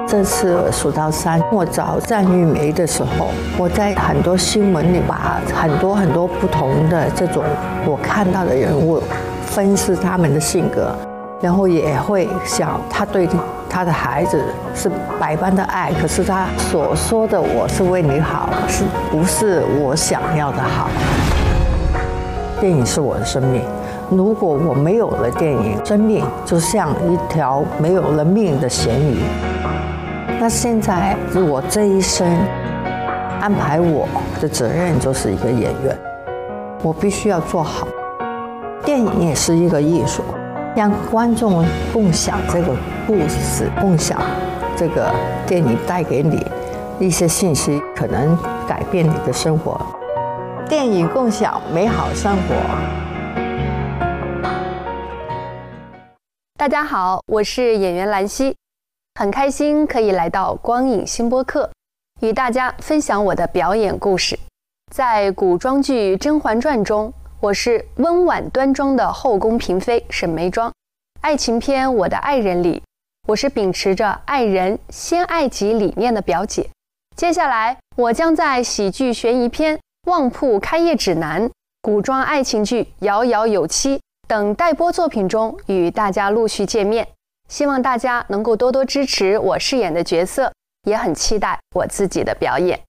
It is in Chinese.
这次数到3，我找战玉梅的时候，我在很多新闻里把很多不同的这种我看到的人物分析他们的性格，然后也会想他对他的孩子是百般的爱，可是他所说的我是为你好，是不是我想要的好？电影是我的生命，如果我没有了电影，生命就像一条没有了命的咸鱼。那现在我这一生安排我的责任就是一个演员，我必须要做好。电影也是一个艺术，让观众共享这个故事，共享这个电影带给你一些信息，可能改变你的生活。电影共享美好生活。 大家好，我是演员兰溪，很开心可以来到光影新播客，与大家分享我的表演故事。在古装剧《甄嬛传》中，我是温婉端庄的后宫嫔妃沈眉庄。爱情片《我的爱人》里，我是秉持着爱人先爱己理念的表姐。接下来，我将在喜剧悬疑片《旺铺开业指南》、古装爱情剧《遥遥有期》等待播作品中与大家陆续见面。希望大家能够多多支持我饰演的角色，也很期待我自己的表演。